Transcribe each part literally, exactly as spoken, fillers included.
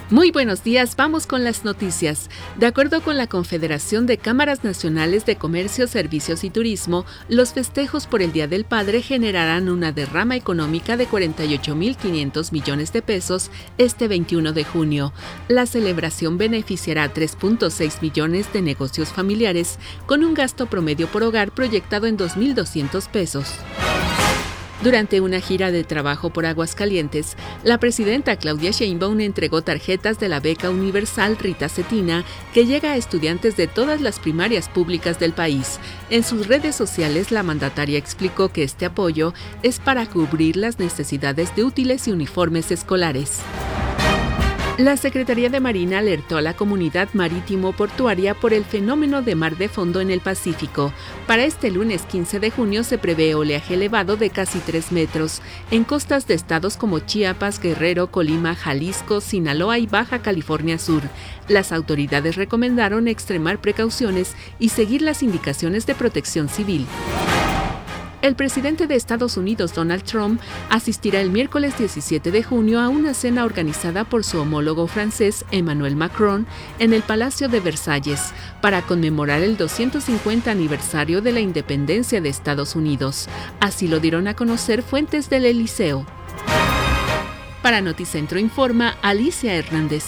Muy buenos días, vamos con las noticias. De acuerdo con la Confederación de Cámaras Nacionales de Comercio, Servicios y Turismo, los festejos por el Día del Padre generarán una derrama económica de cuarenta y ocho mil quinientos millones de pesos este veintiuno de junio. La celebración beneficiará a tres punto seis millones de negocios familiares, con un gasto promedio por hogar proyectado en dos mil doscientos pesos. Durante una gira de trabajo por Aguascalientes, la presidenta Claudia Sheinbaum entregó tarjetas de la beca universal Rita Cetina, que llega a estudiantes de todas las primarias públicas del país. En sus redes sociales, la mandataria explicó que este apoyo es para cubrir las necesidades de útiles y uniformes escolares. La Secretaría de Marina alertó a la comunidad marítimo-portuaria por el fenómeno de mar de fondo en el Pacífico. Para este lunes quince de junio se prevé oleaje elevado de casi tres metros en costas de estados como Chiapas, Guerrero, Colima, Jalisco, Sinaloa y Baja California Sur. Las autoridades recomendaron extremar precauciones y seguir las indicaciones de protección civil. El presidente de Estados Unidos, Donald Trump, asistirá el miércoles diecisiete de junio a una cena organizada por su homólogo francés, Emmanuel Macron, en el Palacio de Versalles, para conmemorar el doscientos cincuenta aniversario de la independencia de Estados Unidos. Así lo dieron a conocer fuentes del Eliseo. Para Noticentro Informa, Alicia Hernández.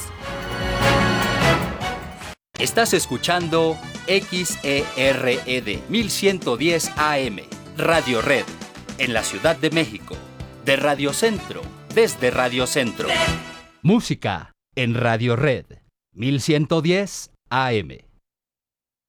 Estás escuchando X E R E D mil ciento diez A M. Radio Red, en la Ciudad de México, de Radio Centro, desde Radio Centro. Música en Radio Red, mil ciento diez A M.